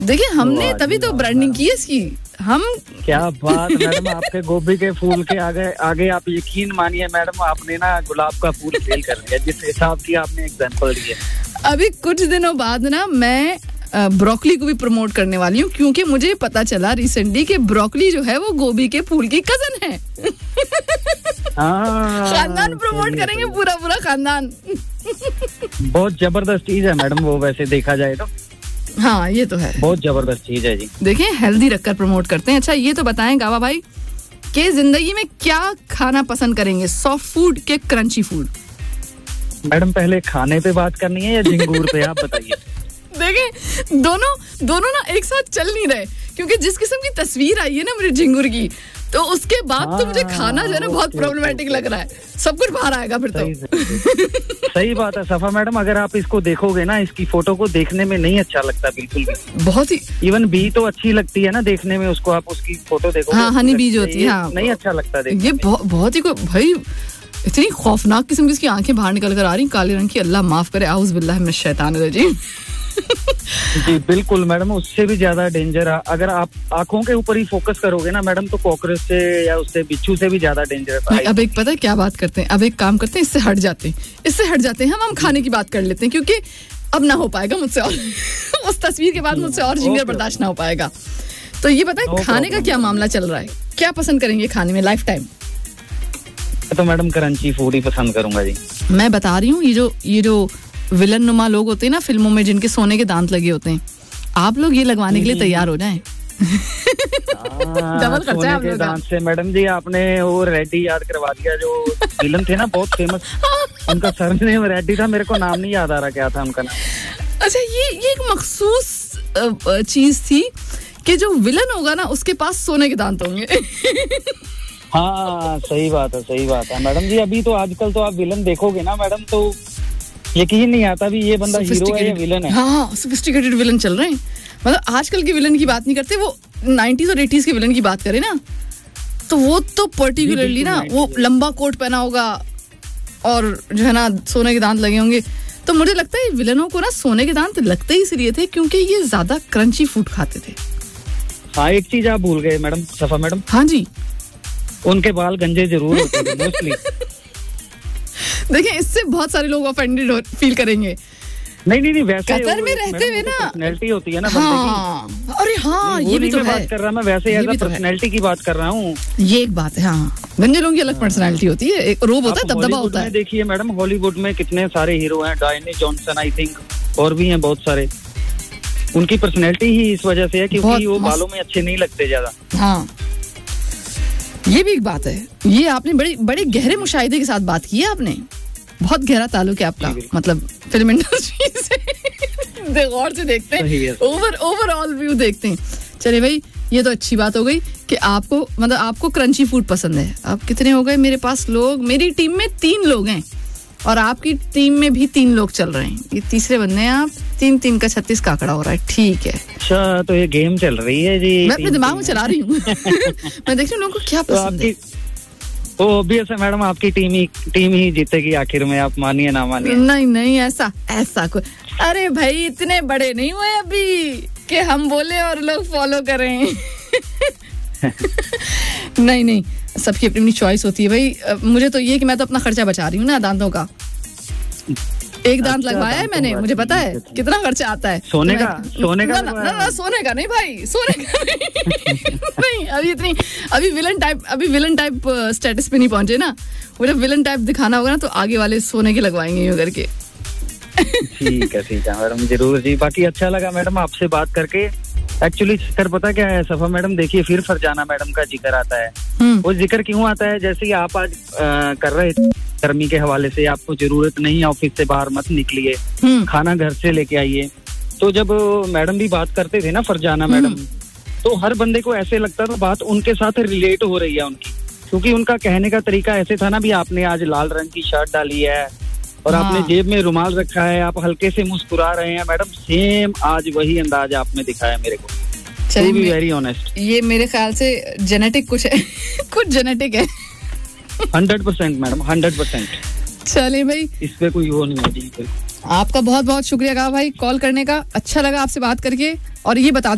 देखिए हमने तभी तो ब्रांडिंग की है इसकी। हम क्या बात मैडम, आपके गोभी के फूल के आगे आप यकीन मानिए मैडम, आपने ना गुलाब का फूल फेल कर दिया जिस हिसाब की आपने एग्जांपल दी है। अभी कुछ दिनों बाद ना मैं ब्रोकली को भी प्रमोट करने वाली हूँ, क्योंकि मुझे पता चला रिसेंटली कि ब्रोकली जो है वो गोभी के फूल की कजन है। खानदान प्रमोट करेंगे, पूरा खानदान। बहुत जबरदस्त चीज है मैडम वो, वैसे देखा जाए तो। हाँ ये तो है, बहुत जबरदस्त चीज है जी। देखिए हेल्दी रखकर प्रमोट करते हैं। अच्छा ये तो बताएं गावा भाई कि जिंदगी में क्या खाना पसंद करेंगे, सॉफ्ट फूड के क्रंची फूड? मैडम पहले खाने पे बात करनी है या झिंगूर पे, आप बताइए। देखिए दोनों ना एक साथ चल नहीं रहे, क्योंकि जिस किस्म की तस्वीर आई है ना मेरे झिंगुर की, तो उसके बाद तो मुझे खाना जो है ना बहुत प्रॉब्लमेटिक लग रहा है। सब कुछ बाहर आएगा फिर तो। सही बात है सफा मैडम, अगर आप इसको देखोगे ना, इसकी फोटो को देखने में नहीं अच्छा लगता बिल्कुल भी। बहुत ही, इवन बी तो अच्छी लगती है ना देखने में, उसको आप उसकी फोटो देखो। हाँ हनी बीज होती है, हाँ नहीं अच्छा लगता देखने ये बहुत ही भाई, इतनी खौफनाक किस्म की इसकी आंखें बाहर निकल कर आ रही काले रंग की। अल्लाह माफ करे, आउज़ बिल्लाह मिनश शैतानिर रजीम। जी बिल्कुल मैडम, उससे भी ज्यादा डेंजर है। अगर आप आंखों के ऊपर ही फोकस करोगे ना मैडम, तो कॉकरोच से या उससे बिच्छू से भी ज्यादा डेंजर है। अब एक पता है क्या बात करते हैं, अब एक काम करते हैं, इससे हट जाते हैं हम खाने की बात कर लेते हैं, क्योंकि अब ना हो पाएगा मुझसे और उस तस्वीर के बाद मुझसे और जिंगर बर्दाश्त ना हो पाएगा। तो ये बताए खाने का क्या मामला चल रहा है, क्या पसंद करेंगे खाने में लाइफ टाइम? तो मैडम क्रंची फूड ही पसंद करूंगा जी। मैं बता रही हूँ, ये जो विलन नुमा लोग होते हैं ना फिल्मों में, जिनके सोने के दांत लगे होते हैं, आप लोग ये लगवाने के लिए तैयार हो जाएं। डबल खर्चा है आप लोग दांत से। मैडम जी आपने वो रेड्डी याद करवा दिया, जो विलन थे ना बहुत फेमस, उनका सरनेम रेड्डी था, मेरे को नाम नहीं याद आ रहा क्या था उनका नाम। अच्छा ये एक मखसूस चीज थी कि जो विलन होगा ना उसके पास सोने के दांत होंगे। हाँ सही बात है मैडम जी। अभी तो आजकल तो आप विलन देखोगे ना मैडम, तो यकीन नहीं आता भी ये बंदा हीरो है या विलन है। हाँ सोफिस्टिकेटेड विलन चल रहे हैं। मतलब आजकल के विलन की बात नहीं करते, वो 90s और 80s के विलन की बात करें ना, तो वो तो पर्टिकुलरली ना वो लंबा कोट पहना होगा और जो है ना सोने के दांत लगे होंगे। तो मुझे लगता है विलनों को ना सोने के दांत लगते ही इसलिए थे क्योंकि ये ज्यादा क्रंची फूड खाते थे। हाँ एक चीज आप भूल गए मैडम, सफा मैडम। हाँ जी, उनके बाल गंजे जरूर होते थे मोस्टली। देखिए इससे बहुत सारे लोग ऑफेंडेड फील करेंगे। नहीं वैसे कतर में रहते हुए ना पर्सनैलिटी होती है ना हाँ, बंदे की। अरे हाँ ये भी तो है। बात कर रहा मैं वैसे एज पर्सनैलिटी की बात कर रहा हूँ। ये एक बात है, हाँ गंजे लोगों की अलग पर्सनैलिटी होती है, एक रोब होता है, दबदबा होता है। देखिए मैडम हॉलीवुड में कितने सारे हीरो हैं, डायनी जॉनसन आई थिंक, और भी हैं बहुत सारे। उनकी पर्सनैलिटी ही इस वजह से है क्योंकि वो बालों में अच्छे नहीं लगते ज्यादा। हाँ ये भी एक बात है। ये आपने बड़े गहरे मुशाहिदे के साथ बात की है आपने, बहुत गहरा ताल्लुक है आपका मतलब फिल्म इंडस्ट्री से। गौर से देखते हैं, ओवरऑल व्यू देखते हैं। चलिए भाई ये तो अच्छी बात हो गई कि आपको क्रंची फूड पसंद है। अब कितने हो गए मेरे पास लोग? मेरी टीम में 3 लोग हैं और आपकी टीम में भी 3 लोग चल रहे हैं, ये तीसरे बंदे हैं आप। 3 का 36 का आंकड़ा हो रहा है, ठीक है। अच्छा तो ये गेम चल रही है जी? मैं अपने दिमाग में चला रही हूँ। मैं देख रही हूँ लोगों को क्या पसंद है। तो ऑब्वियस है मैडम आपकी टीम ही जीतेगी आखिर में, आप मानिए ना मानिए। नहीं ऐसा कोई, अरे भाई इतने बड़े नहीं हुए अभी कि हम बोले और लोग फॉलो करें। नहीं सबकी अपनी अपनी चॉइस होती है भाई। मुझे तो ये कि मैं तो अपना खर्चा बचा रही हूँ ना दांतों का। एक दांत लगवाया है मैंने, मुझे पता है कितना खर्चा आता है। सोने का ना सोने का नहीं भाई, सोने का नहीं। अभी विलन टाइप स्टेटस पे नहीं पहुंचे ना। वो जब विलन टाइप दिखाना होगा ना तो आगे वाले सोने के लगवाएंगे यूं करके। ठीक है मैडम जरूर जी। बाकी अच्छा लगा मैडम आपसे बात करके। एक्चुअली जिक्र पता क्या है सफा मैडम, देखिए फिर फरजाना मैडम का जिक्र आता है। वो जिक्र क्यों आता है? जैसे कि आप आज कर रहे थे गर्मी के हवाले से, आपको जरूरत नहीं ऑफिस से बाहर मत निकलिए, खाना घर से लेके आइए। तो जब मैडम भी बात करते थे ना फरजाना मैडम, तो हर बंदे को ऐसे लगता था बात उनके साथ रिलेट हो रही है उनकी, क्योंकि उनका कहने का तरीका ऐसे था ना भी आपने आज लाल रंग की शर्ट डाली है और आपने जेब में रुमाल रखा है, आप हल्के से मुस्कुरा रहे हैं मैडम। सेम आज वही अंदाज आपने दिखाया मेरे को। टू बी वेरी ऑनेस्ट, ये मेरे ख्याल से जेनेटिक कुछ है। कुछ जेनेटिक है। 100% मैडम 100%। चलिए भाई इस पे कोई वो नहीं है जी। आपका बहुत बहुत शुक्रिया भाई कॉल करने का, अच्छा लगा आपसे बात करके। और ये बता